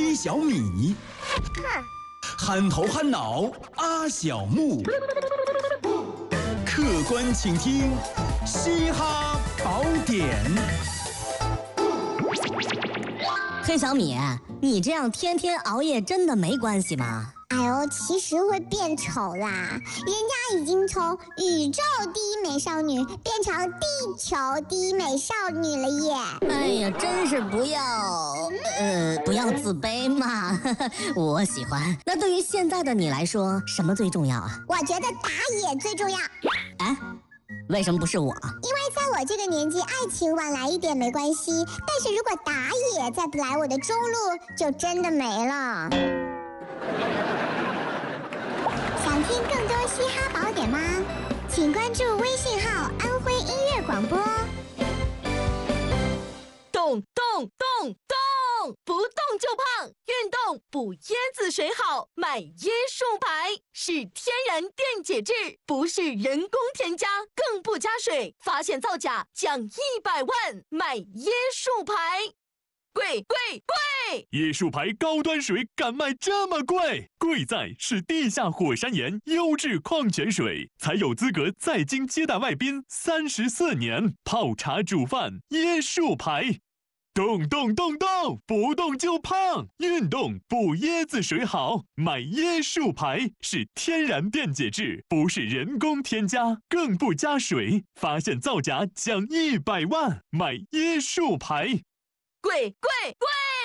黑小米，憨头憨脑阿小木，客观倾听嘻哈宝典。 黑小米，你这样天天熬夜真的没关系吗？ 哎呦，其实会变丑啦，人家已经从宇宙第一美少女变成地球第一美少女了耶！ 哎呀，真是不要自卑嘛，我喜欢。那对于现在的你来说，什么最重要啊？ 我觉得打野最重要。 哎，为什么不是我？ 因为在我这个年纪，爱情晚来一点没关系，但是如果打野再不来我的中路，就真的没了。想听更多嘻哈宝典吗？请关注微信号安徽音乐广播。 动动动动，不动就胖，运动补椰子水好，买椰树牌是天然电解质，不是人工添加，更不加水，发现造假奖100万，买椰树牌。贵！ 椰树牌高端水敢卖这么贵？贵在是地下火山岩优质矿泉水，才有资格在京接待外宾34年。泡茶煮饭，椰树牌。动动动动，不动就胖，运动补椰子水好，买椰树牌是天然电解质，不是人工添加，更不加水，发现造假奖100万，买椰树牌。 贵！